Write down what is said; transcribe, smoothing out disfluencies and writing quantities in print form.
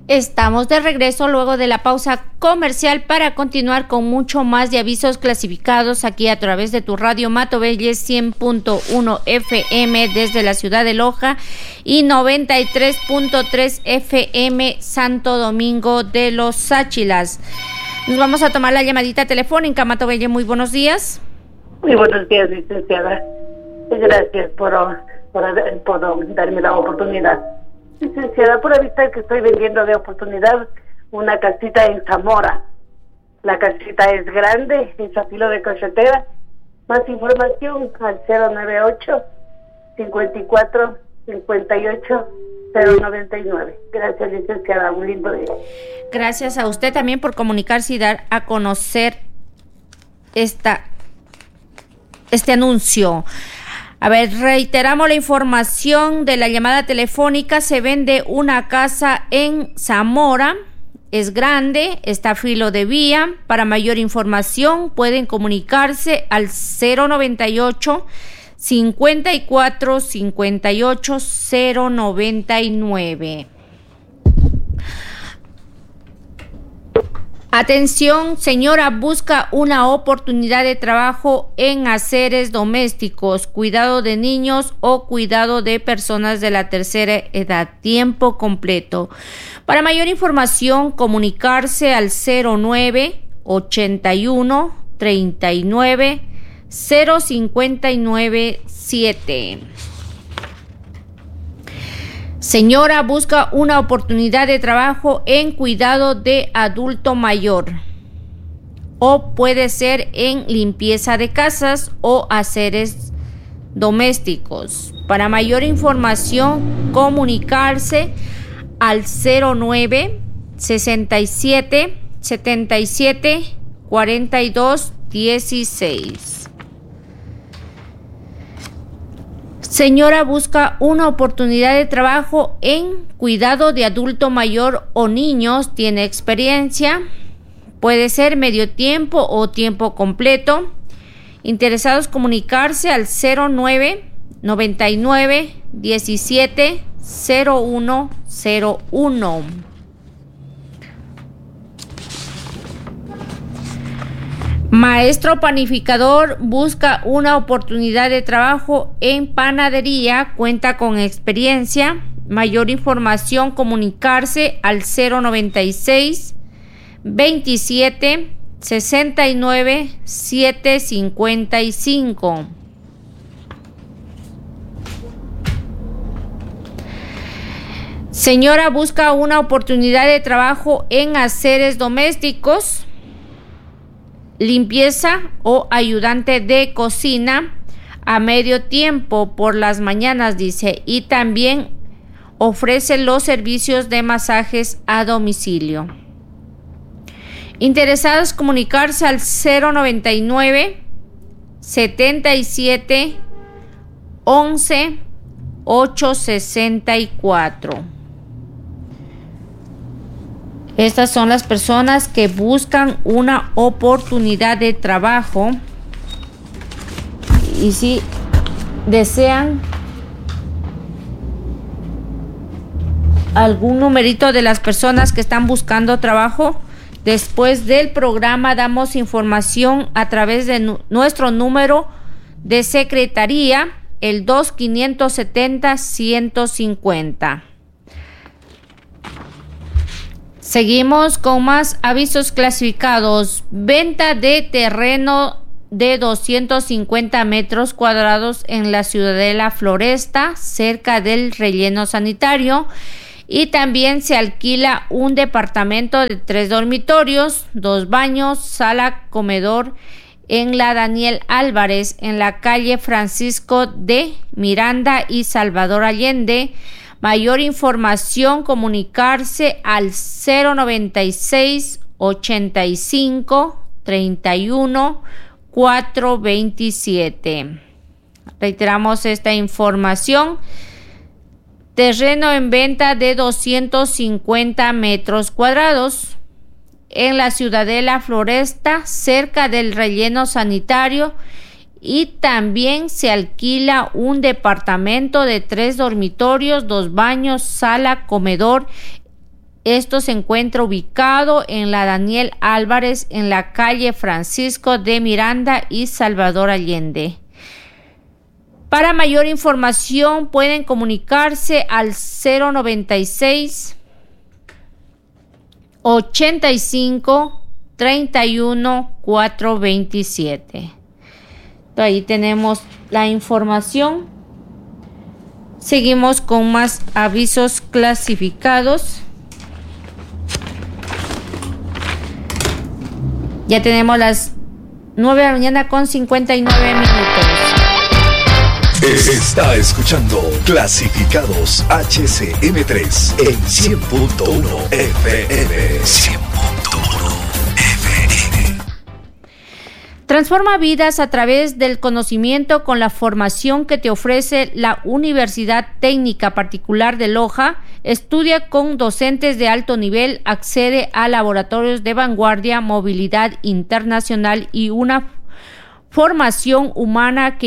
Estamos de regreso luego de la pausa comercial para continuar con mucho más de avisos clasificados aquí a través de tu radio Matobelles 100.1 FM desde la ciudad de Loja y 93.3 FM Santo Domingo de los Sáchilas. Nos vamos a tomar la llamadita telefónica. Matobelles, muy buenos días. Muy buenos días, licenciada. Gracias por darme la oportunidad. Licenciada, por avisar que estoy vendiendo de oportunidad una casita en Zamora. La casita es grande, es a filo de carretera. Más información al 098-54-58-099. Gracias, licenciada. Un lindo día. Gracias a usted también por comunicarse y dar a conocer este anuncio. A ver, reiteramos la información de la llamada telefónica. Se vende una casa en Zamora. Es grande, está a filo de vía. Para mayor información pueden comunicarse al 098 54 58 099. Atención, señora, busca una oportunidad de trabajo en haceres domésticos, cuidado de niños o cuidado de personas de la tercera edad, tiempo completo. Para mayor información, comunicarse al 09 81 39 059 7. Señora, busca una oportunidad de trabajo en cuidado de adulto mayor o puede ser en limpieza de casas o haceres domésticos. Para mayor información, comunicarse al 09 67 77 42 16. Señora, busca una oportunidad de trabajo en cuidado de adulto mayor o niños, tiene experiencia, puede ser medio tiempo o tiempo completo. Interesados, comunicarse al 09 99 17 0101. Maestro panificador busca una oportunidad de trabajo en panadería, cuenta con experiencia. Mayor información, comunicarse al 096 27 69 755. Señora, busca una oportunidad de trabajo en haceres domésticos, limpieza o ayudante de cocina a medio tiempo por las mañanas, dice, y también ofrece los servicios de masajes a domicilio. Interesados, comunicarse al 099 77 11 864. Estas son las personas que buscan una oportunidad de trabajo y si desean algún numerito de las personas que están buscando trabajo, después del programa damos información a través de nuestro número de secretaría, el 2570-150. Seguimos con más avisos clasificados. Venta de terreno de 250 metros cuadrados en la Ciudadela Floresta, cerca del relleno sanitario. Y también se alquila un departamento de 3 dormitorios, 2 baños, sala, comedor en la Daniel Álvarez, en la calle Francisco de Miranda y Salvador Allende. Mayor información, comunicarse al 096 85 31 427. Reiteramos esta información. Terreno en venta de 250 metros cuadrados en la Ciudadela Floresta, cerca del relleno sanitario. Y también se alquila un departamento de 3 dormitorios, 2 baños, sala, comedor Esto se encuentra ubicado en la Daniel Álvarez, en la calle Francisco de Miranda y Salvador Allende. Para mayor información pueden comunicarse al 096 85 31 427. Ahí tenemos la información. Seguimos con más avisos clasificados. Ya tenemos las 9 de la mañana con 59 minutos. Está escuchando Clasificados HCM3 en 100.1 FM. 100.1 FM. Transforma vidas a través del conocimiento con la formación que te ofrece la Universidad Técnica Particular de Loja. Estudia con docentes de alto nivel, accede a laboratorios de vanguardia, movilidad internacional y una formación humana que